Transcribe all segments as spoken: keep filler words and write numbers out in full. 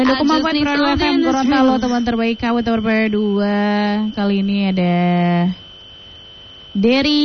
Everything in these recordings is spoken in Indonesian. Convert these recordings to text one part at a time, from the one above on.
dua koma empat Pro dua F M Gorontalo, teman terbaik K W Tower dua. Kali ini ada dari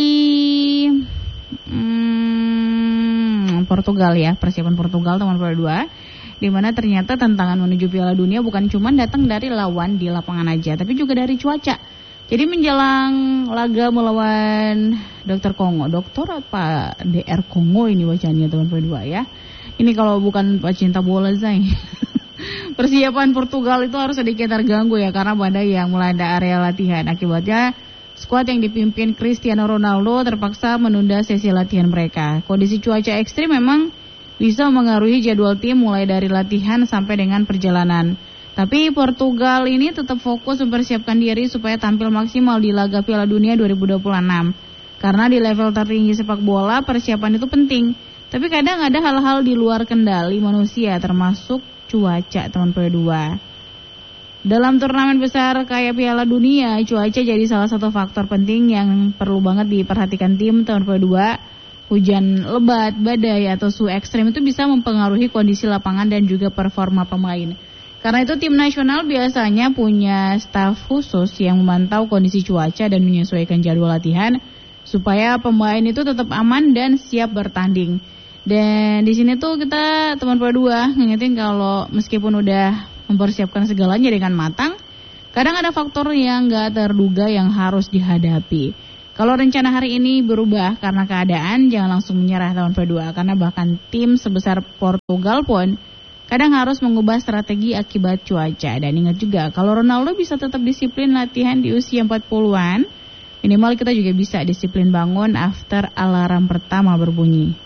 hmm, Portugal ya, persiapan Portugal teman Pro dua. Di mana ternyata tantangan menuju Piala Dunia bukan cuma datang dari lawan di lapangan aja, tapi juga dari cuaca. Jadi menjelang laga melawan Dokter Kongo, Dokter apa D R Kongo ini bacanya teman Pro dua ya. Ini kalau bukan pecinta bola Zai. Persiapan Portugal itu harus sedikit terganggu ya karena badai yang melanda area latihan. Akibatnya skuad yang dipimpin Cristiano Ronaldo terpaksa menunda sesi latihan mereka. Kondisi cuaca ekstrim memang bisa mengaruhi jadwal tim mulai dari latihan sampai dengan perjalanan. Tapi Portugal ini tetap fokus mempersiapkan diri supaya tampil maksimal di laga Piala Dunia dua ribu dua puluh enam. Karena di level tertinggi sepak bola persiapan itu penting. Tapi kadang ada hal-hal di luar kendali manusia termasuk cuaca teman Pro dua. Dalam turnamen besar kayak Piala Dunia, cuaca jadi salah satu faktor penting yang perlu banget diperhatikan tim teman Pro dua. Hujan lebat, badai atau suhu ekstrem itu bisa mempengaruhi kondisi lapangan dan juga performa pemain. Karena itu tim nasional biasanya punya staf khusus yang memantau kondisi cuaca dan menyesuaikan jadwal latihan supaya pemain itu tetap aman dan siap bertanding. Dan di sini tuh kita teman Pro dua ngingetin kalau meskipun udah mempersiapkan segalanya dengan matang, kadang ada faktor yang nggak terduga yang harus dihadapi. Kalau rencana hari ini berubah karena keadaan, jangan langsung menyerah teman Pro dua karena bahkan tim sebesar Portugal pun kadang harus mengubah strategi akibat cuaca. Dan ingat juga kalau Ronaldo bisa tetap disiplin latihan di usia empat puluhan, minimal kita juga bisa disiplin bangun after alarm pertama berbunyi.